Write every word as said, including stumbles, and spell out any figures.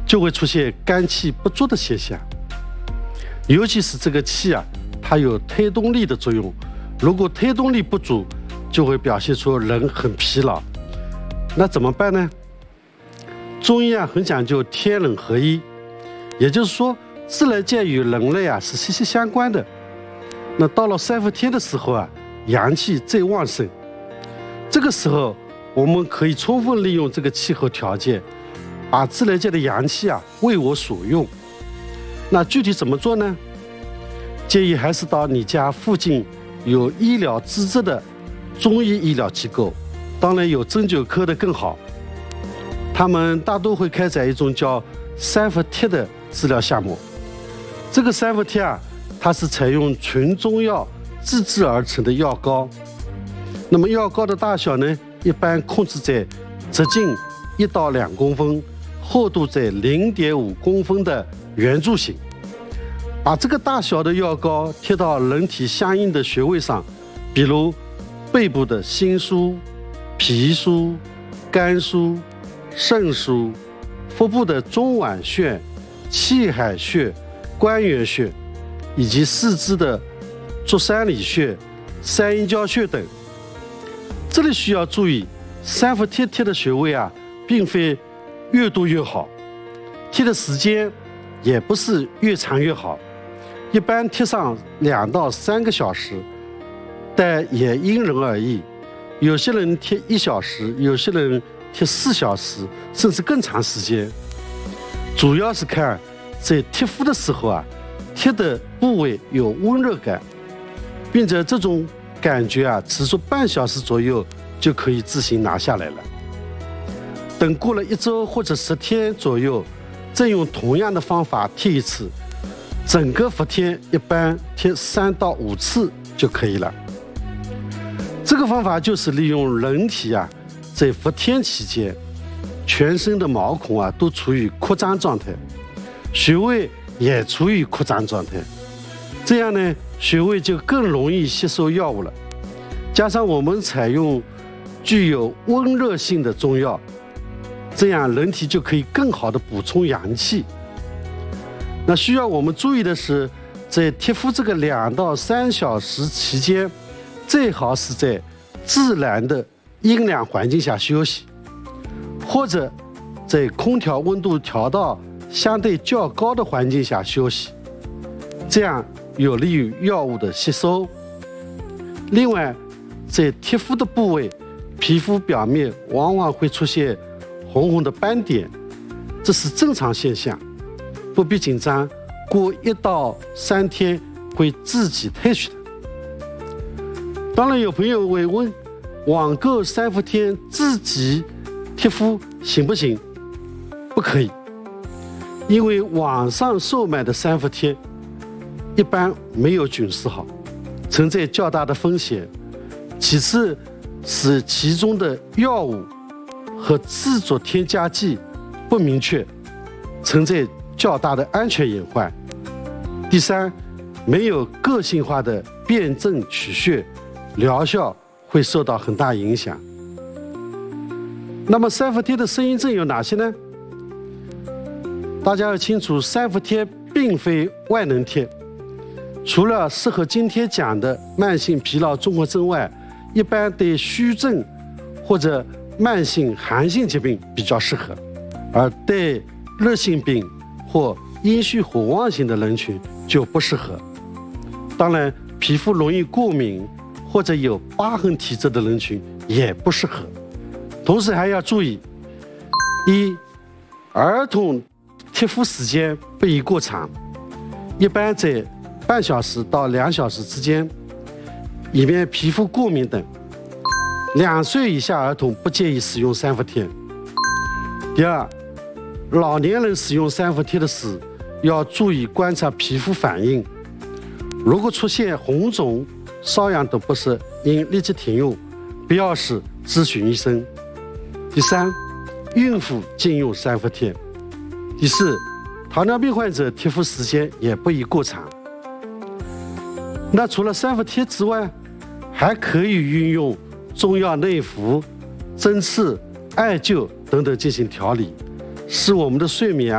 就会出现肝气不足的现象。尤其是这个气啊，它有推动力的作用，如果推动力不足，就会表现出人很疲劳。那怎么办呢？中医啊很讲究天人合一，也就是说自然界与人类啊是息息相关的。那到了三伏天的时候啊，阳气最旺盛，这个时候我们可以充分利用这个气候条件，把自然界的阳气啊为我所用。那具体怎么做呢？建议还是到你家附近有医疗资质的中医医疗机构，当然有针灸科的更好。他们大多会开展一种叫三伏贴的治疗项目。这个三伏贴啊，它是采用纯中药自制而成的药膏。那么药膏的大小呢，一般控制在直径一到两公分，厚度在零点五公分的圆柱形。把这个大小的药膏贴到人体相应的穴位上，比如背部的心腧、脾腧、肝腧、肾腧，腹部的中脘穴、气海穴、关元穴，以及四肢的足三里穴、三阴交穴等。这里需要注意，三伏贴贴的穴位啊，并非越多越好，贴的时间也不是越长越好。一般贴上两到三个小时，但也因人而异。有些人贴一小时，有些人贴四小时，甚至更长时间。主要是看在贴敷的时候啊，贴的部位有温热感，并且这种感觉啊，持续半小时左右就可以自行拿下来了。等过了一周或者十天左右，再用同样的方法贴一次。整个伏天一般贴三到五次就可以了。这个方法就是利用人体啊在伏天期间，全身的毛孔啊都处于扩张状态，穴位也处于扩张状态，这样呢穴位就更容易吸收药物了。加上我们采用具有温热性的中药，这样人体就可以更好的补充阳气。那需要我们注意的是，在贴敷这个两到三小时期间，最好是在自然的阴凉环境下休息，或者在空调温度调到相对较高的环境下休息，这样有利于药物的吸收。另外，在贴敷的部位，皮肤表面往往会出现红红的斑点，这是正常现象，不必紧张，过一到三天会自己退去的。当然，有朋友会问，网购三伏贴自己贴敷行不行？不可以，因为网上售卖的三伏贴一般没有菌丝好，存在较大的风险。其次是其中的药物和制作添加剂不明确，存在较大的安全隐患。第三，没有个性化的辨证取穴，疗效会受到很大影响。那么三伏贴的适应症有哪些呢？大家要清楚，三伏贴并非万能贴，除了适合今天讲的慢性疲劳综合征外，一般对虚症或者慢性寒性疾病比较适合，而对热性病或阴虚火旺型的人群就不适合。当然，皮肤容易过敏或者有疤痕体质的人群也不适合。同时还要注意：一、儿童贴敷时间不宜过长，一般在半小时到两小时之间，以免皮肤过敏等。两岁以下儿童不建议使用三伏贴。第二，老年人使用三伏贴的时，要注意观察皮肤反应，如果出现红肿、瘙痒等不适，应立即停用，必要时咨询医生。第三，孕妇禁用三伏贴。第四，糖尿病患者贴敷时间也不宜过长。那除了三伏贴之外，还可以运用中药内服、针刺、艾灸等等进行调理，使我们的睡眠啊